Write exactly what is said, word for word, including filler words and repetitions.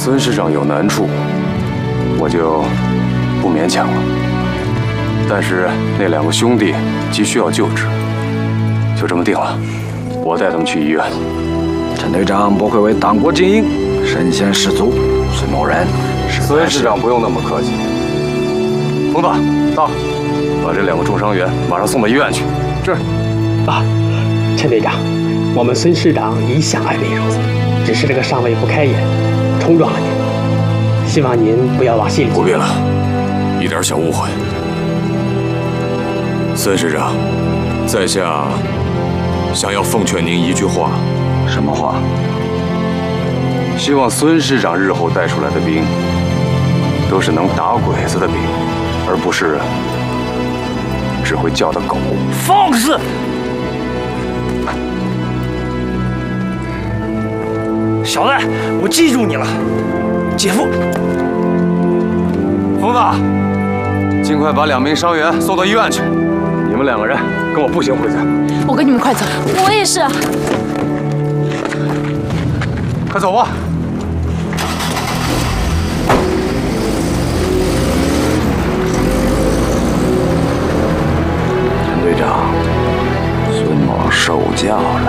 孙师长有难处，我就不勉强了。但是那两个兄弟急需要救治，就这么定了。我带他们去医院。 陈队长不愧为党国精英，身先士卒。孙某人， 孙师长不用那么客气。冯子，到，把这两个重伤员马上送到医院去。是。 啊，陈队长，我们孙师长一向爱美如子，只是这个上尉不开眼，冲撞了您，希望您不要往心里去。 不必了，一点小误会。孙师长，在下想要奉劝您一句话。 什么话？ 希望孙师长日后带出来的兵，都是能打鬼子的兵，而不是只会叫的狗。 放肆！小子，我记住你了，姐夫。 疯子，尽快把两名伤员送到医院去。你们两个人跟我步行回去。 我跟你们快走。 我也是。 快走吧。 陈队长，孙某受教了。